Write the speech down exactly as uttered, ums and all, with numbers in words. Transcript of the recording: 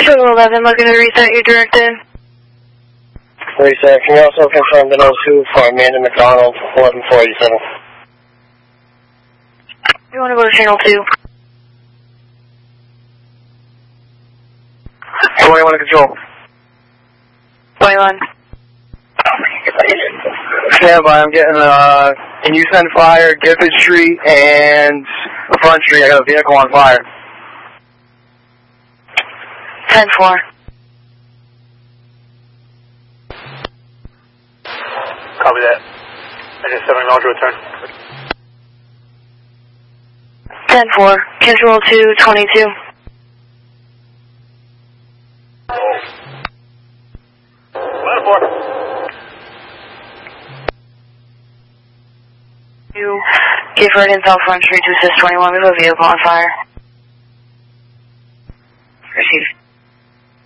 Total eleven, looking to reset your directed. Reset. Can you also confirm the nose two for Amanda McDonald, eleven four eighty-seven? You want to go to channel two. twenty-one to control. twenty-one. Stand by, I'm getting, uh, can you send fire, Gifford Street and Front Street? I got a vehicle on fire. ten four. Copy that. I just seven miles to return. ten four. Control two twenty-two. eleven four. You Gifford and South Front Street to assist twenty-one. We have a vehicle on fire. Received.